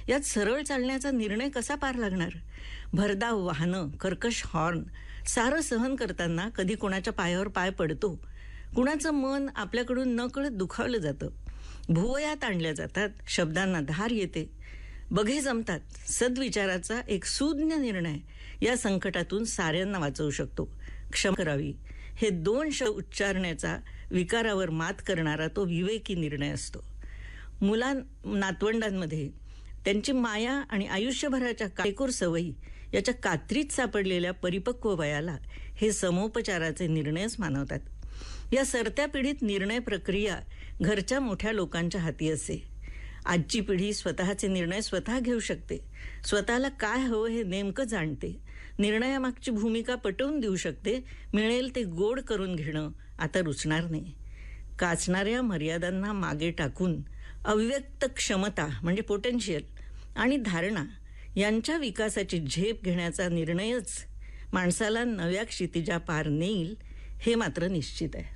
यात सरळ चालण्याचा निर्णय कसा पार लागणार? भरधाव वाहनं, कर्कश हॉर्न, सारं सहन करताना कधी कोणाच्या पायावर पाय पडतो, कुणाचं मन आपल्याकडून नकळत दुखावलं जातं, भुवयात आणल्या जातात, शब्दांना धार येते, बघे जमतात. सद्विचाराचा एक सुज्ञ निर्णय या संकटातून साऱ्यांना वाचवू शकतो. क्षमा करावी हे 2 शब्द उच्चारण्याचा विकारावर मात करणारा तो विवेकी निर्णय असतो. नातवंडांमध्ये त्यांची माया आणि आयुष्यभराच्या काटेकोर सवयी याच्या कात्रीत सापडलेल्या परिपक्व वयाला हे समोपचाराचे निर्णयच मानवतात. या सरत्या पिढीत निर्णय प्रक्रिया घरच्या मोठ्या लोकांच्या हाती असे. आजची पिढी स्वतःचे निर्णय स्वतः घेऊ शकते, स्वतःला काय हवं हे नेमकं जाणते, निर्णयामागची भूमिका पटवून देऊ शकते. मिळेल ते गोड करून घेणं आता रुचणार नाही. काचणाऱ्या मर्यादांना मागे टाकून अव्यक्त क्षमता म्हणजे पोटेन्शियल आणि धारणा यांच्या विकासाची झेप घेण्याचा निर्णयच माणसाला नव्या क्षितिजा पार नेईल हे मात्र निश्चित आहे.